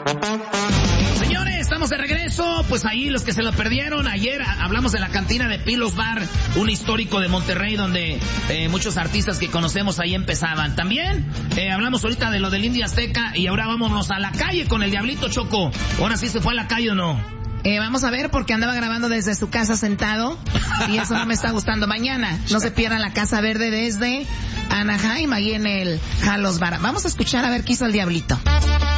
Señores, estamos de regreso. Pues ahí los que se lo perdieron, ayer hablamos de la cantina de Pilos Bar, un histórico de Monterrey donde muchos artistas que conocemos ahí empezaban. También hablamos ahorita de lo del Indio Azteca y ahora vámonos a la calle con el Diablito, Choco. ¿Ahora sí se fue a la calle o no? Vamos a ver, porque andaba grabando desde su casa sentado y eso no me está gustando. Mañana no se pierdan la Casa Verde desde Anaheim, ahí en el Jalos Bar. Vamos a escuchar a ver qué hizo el Diablito.